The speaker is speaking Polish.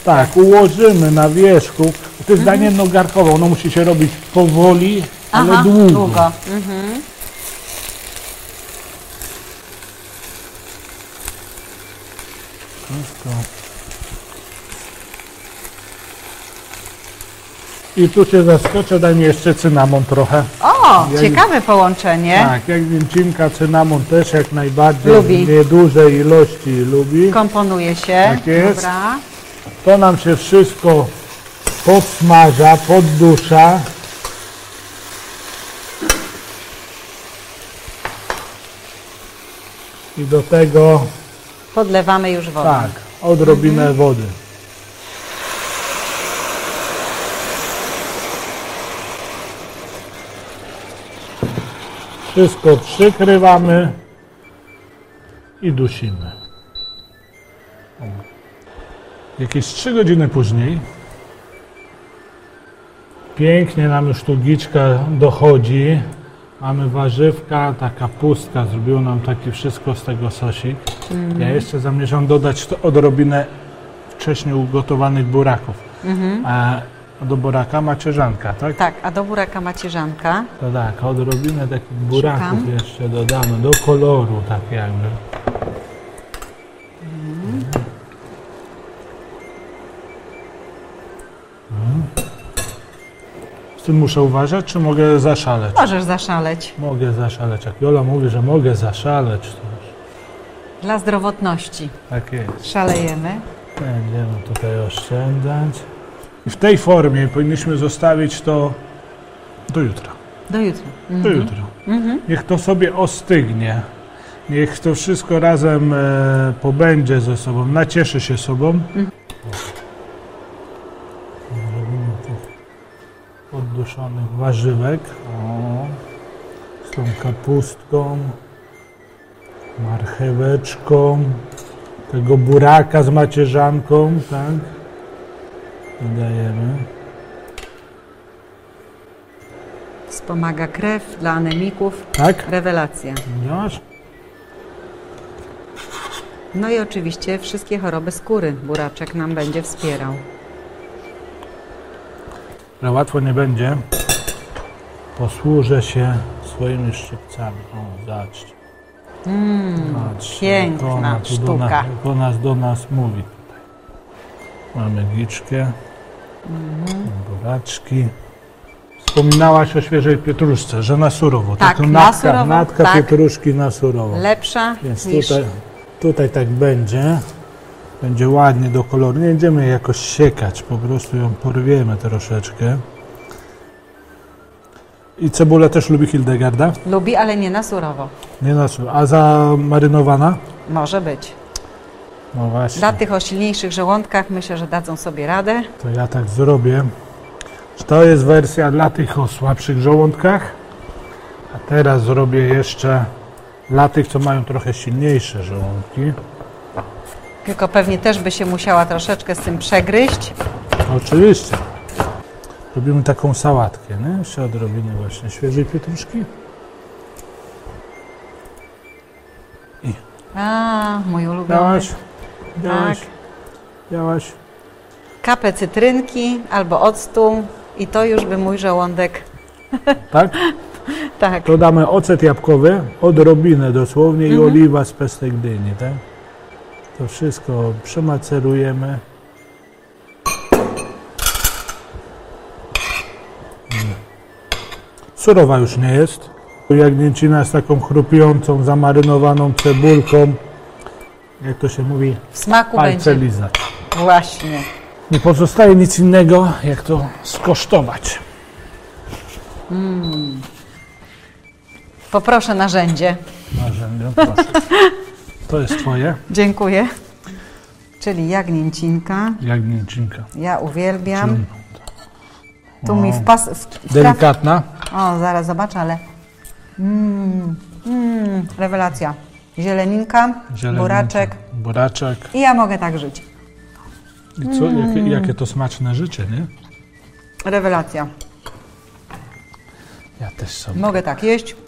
Tak, ułożymy na wierzchu. To jest danie nogarkowe, ono musi się robić powoli, ale długo. I tu cię zaskoczę, daj mi jeszcze cynamon trochę. O, ciekawe połączenie. Tak, jak mięcinka, cynamon też jak najbardziej. Lubi. W niedużej ilości lubi. Komponuje się. Tak jest. Dobra. To nam się wszystko podsmaża, poddusza. I do tego Podlewamy już wodę. tak, odrobinę wody. Wszystko przykrywamy i dusimy. Jakieś 3 godziny później pięknie nam już tu giczka dochodzi. Mamy warzywka, ta kapustka, zrobiło nam takie wszystko z tego sosik. Ja jeszcze zamierzam dodać to odrobinę wcześniej ugotowanych buraków. A do buraka macierzanka, tak? Tak, a do buraka macierzanka. To tak, odrobinę takich buraków Szukam. jeszcze dodamy, do koloru tak jakby. Z tym muszę uważać, czy mogę zaszaleć? Możesz zaszaleć. Mogę zaszaleć. Jak Jola mówi, że mogę zaszaleć, to już Dla zdrowotności. tak jest. Szalejemy. Będziemy tutaj oszczędzać. I w tej formie powinniśmy zostawić to do jutra. Do jutra. Do jutra. Niech to sobie ostygnie. Niech to wszystko razem pobędzie ze sobą, nacieszy się sobą. Zrobimy tych podduszonych warzywek. O, z tą kapustką, marcheweczką, tego buraka z macierzanką, tak? Dodajemy. Wspomaga krew dla anemików. Tak? Rewelacja. Widziałaś? No i oczywiście wszystkie choroby skóry buraczek nam będzie wspierał. Ale łatwo nie będzie. Posłużę się swoimi szczypcami. O, zobaczcie. Zobaczcie, piękna jak ona tu sztuka. do nas mówi tutaj. Mamy giczkę, buraczki. Wspominałaś o świeżej pietruszce, że na surowo. Tak, Tylko na surowo, natka tak. pietruszki na surowo. Lepsza Więc niż... tutaj tak będzie. Będzie ładnie do koloru. Nie będziemy jej jakoś siekać, po prostu ją porwiemy troszeczkę. I cebulę też lubi Hildegarda? Lubi, ale nie na surowo. Nie na surowo. A zamarynowana? Może być. No właśnie. Dla tych o silniejszych żołądkach myślę, że dadzą sobie radę. To ja tak zrobię. To jest wersja dla tych o słabszych żołądkach. A teraz zrobię jeszcze dla tych, co mają trochę silniejsze żołądki. Tylko pewnie też by się musiała troszeczkę z tym przegryźć. Oczywiście. Robimy taką sałatkę, nie? Jeszcze odrobinę właśnie świeżej pietruszki. A, mój ulubiony. Białaś? Tak. Białaś? Kapę cytrynki albo octu i to już by mój żołądek... Tak? Tak. To damy ocet jabłkowy, odrobinę dosłownie i oliwa z pestek dyni, tak? To wszystko przemacerujemy. Surowa już nie jest. Jagnięcina z taką chrupiącą, zamarynowaną cebulką. Jak to się mówi? W smaku Palce będzie. lizać. Właśnie. Nie pozostaje nic innego, jak to skosztować. Poproszę narzędzie. Narzędzie, proszę. To jest twoje. Dziękuję. Czyli jagnięcinka. Jagnięcinka. Ja uwielbiam. Tu O, mi delikatna. O, zaraz zobaczę, ale... rewelacja. Zieleninka, buraczek. Buraczek. I ja mogę tak żyć. I co? Jakie to smaczne życie, nie? Rewelacja. Ja też sobie. Mogę tak jeść.